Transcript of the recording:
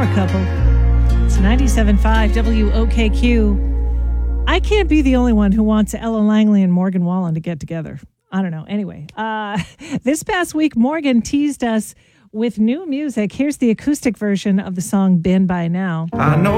power couple. It's 97.5 WOKQ. I can't be the only one who wants Ella Langley and Morgan Wallen to get together. I don't know. Anyway, this past week, Morgan teased us with new music. Here's the acoustic version of the song Been By Now. I know